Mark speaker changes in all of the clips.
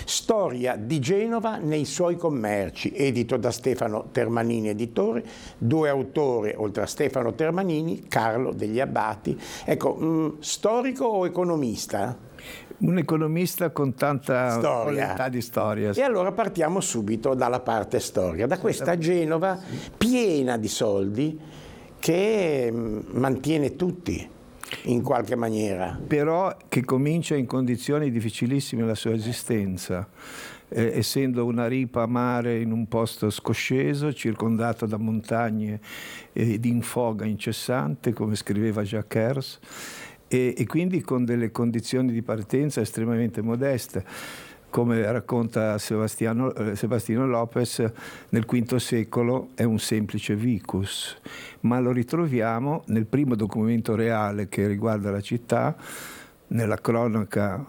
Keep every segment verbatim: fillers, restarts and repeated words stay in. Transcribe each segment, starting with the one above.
Speaker 1: Storia di Genova nei suoi commerci, edito da Stefano Termanini editore, due autori oltre a Stefano Termanini, Carlo degli Abbati. Ecco, mh, storico o economista?
Speaker 2: Un economista con tanta
Speaker 1: storia.
Speaker 2: qualità di storia.
Speaker 1: E allora partiamo subito dalla parte storia, da questa Genova piena di soldi che mantiene tutti in qualche maniera.
Speaker 2: Però che comincia in condizioni difficilissime la sua esistenza, eh, essendo una ripa a mare in un posto scosceso, circondato da montagne eh, di infoga incessante, come scriveva Jacques Hers, e, e quindi con delle condizioni di partenza estremamente modeste. Come racconta Sebastiano, eh, Sebastiano Lopez, nel quinto secolo è un semplice vicus, ma lo ritroviamo nel primo documento reale che riguarda la città, nella cronaca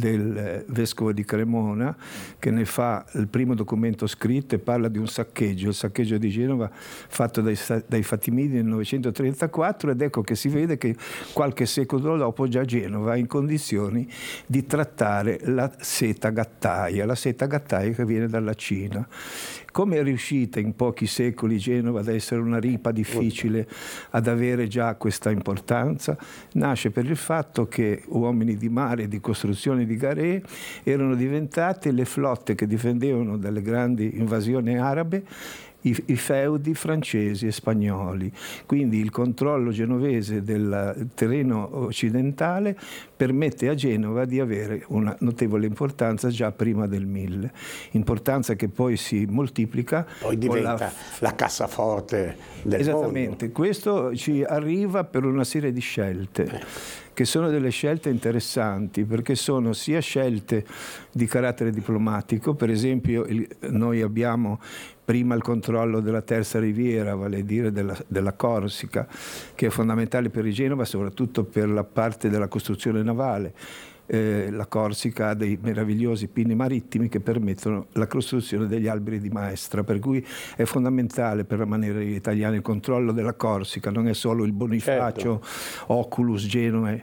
Speaker 2: del vescovo di Cremona, che ne fa il primo documento scritto e parla di un saccheggio, il saccheggio di Genova fatto dai, dai Fatimidi nel novecentotrentaquattro, ed ecco che si vede che qualche secolo dopo già Genova è in condizioni di trattare la seta gattaia, la seta gattaia che viene dalla Cina. Come è riuscita in pochi secoli Genova ad essere una ripa difficile, ad avere già questa importanza? Nasce per il fatto che uomini di mare e di costruzione di garee erano diventate le flotte che difendevano dalle grandi invasioni arabe I, i feudi francesi e spagnoli. Quindi il controllo genovese del terreno occidentale permette a Genova di avere una notevole importanza già prima del mille, importanza che poi si moltiplica.
Speaker 1: Poi diventa la, la cassaforte del
Speaker 2: Esattamente,
Speaker 1: mondo.
Speaker 2: Questo ci arriva per una serie di scelte. Eh. che sono delle scelte interessanti, perché sono sia scelte di carattere diplomatico, per esempio il, noi abbiamo prima il controllo della terza riviera, vale a dire della, della Corsica, che è fondamentale per Genova, soprattutto per la parte della costruzione navale. Eh, la Corsica ha dei meravigliosi pini marittimi che permettono la costruzione degli alberi di maestra, per cui è fondamentale per la maniera italiana il controllo della Corsica, non è solo il Bonifacio, certo. Oculus, Genova,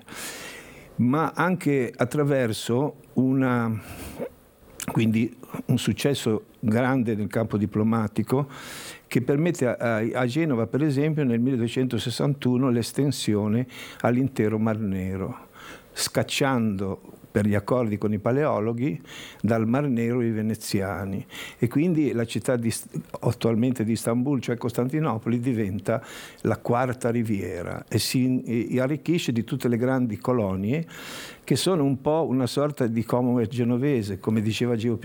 Speaker 2: ma anche attraverso una, quindi un successo grande nel campo diplomatico che permette a, a Genova, per esempio, nel milleduecentosessantuno l'estensione all'intero Mar Nero, scacciando per gli accordi con i paleologhi dal Mar Nero i veneziani, e quindi la città di, attualmente di Istanbul, cioè Costantinopoli, diventa la quarta riviera e si e arricchisce di tutte le grandi colonie che sono un po' una sorta di Commonwealth genovese, come diceva Geo